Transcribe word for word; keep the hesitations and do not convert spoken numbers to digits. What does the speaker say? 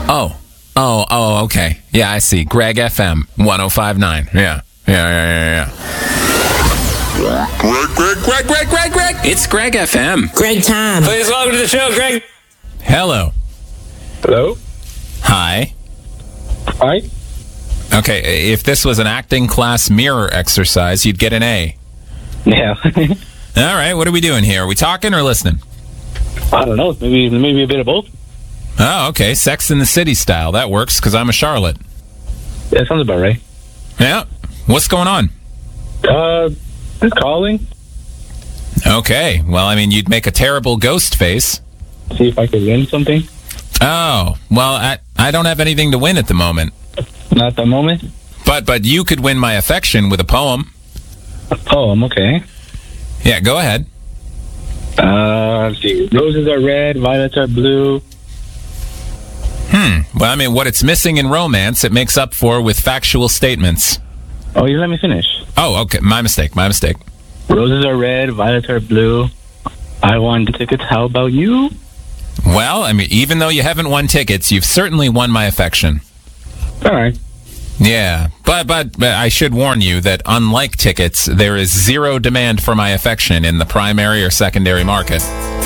Oh, oh, oh, okay. Yeah, I see. Greg F M one oh five point nine. Yeah, yeah, yeah, yeah, yeah. Greg, Greg, Greg, Greg, Greg, Greg. It's Greg F M. Greg time. Please welcome to the show, Greg. Hello. Hello? Hi. Hi? Okay, if this was an acting class mirror exercise, you'd get an A. Yeah. All right, what are we doing here? Are we talking or listening? I don't know. Maybe maybe a bit of both. Oh, okay. Sex in the City style. That works because I'm a Charlotte. Yeah, sounds about right. Yeah. What's going on? Uh, just calling. Okay. Well, I mean, you'd make a terrible ghost face. See if I could win something. Oh, well, I, I don't have anything to win at the moment. Not at the moment. But but you could win my affection with a poem. A poem, okay. Yeah, go ahead. Uh, let's see. Roses are red, violets are blue. Hmm. Well, I mean, what it's missing in romance, it makes up for with factual statements. Oh, you let me finish. Oh, okay. My mistake. My mistake. Roses are red, violets are blue. I won the tickets. How about you? Well, I mean, even though you haven't won tickets, you've certainly won my affection. All right. Yeah, but, but but I should warn you that unlike tickets, there is zero demand for my affection in the primary or secondary market.